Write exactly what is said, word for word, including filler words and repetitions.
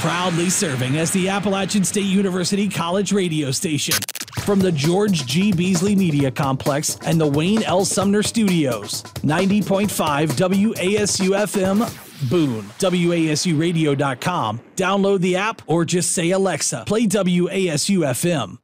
Proudly serving as the Appalachian State University College radio station. From the George G. Beasley Media Complex and the Wayne L. Sumner Studios, ninety point five W A S U F M, Boone, W A S U radio dot com. Download the app or just say, Alexa, play W A S U F M.